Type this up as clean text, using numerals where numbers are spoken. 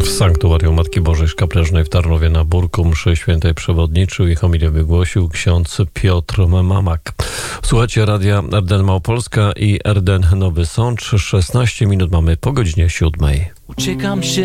W sanktuarium Matki Bożej Szkapleżnej w Tarnowie na Burku mszy świętej przewodniczył i homilię wygłosił ksiądz Piotr Mamak. Słuchajcie Radia RDN Małopolska i RDN Nowy Sącz. 16 minut mamy po godzinie 7. Uciekam się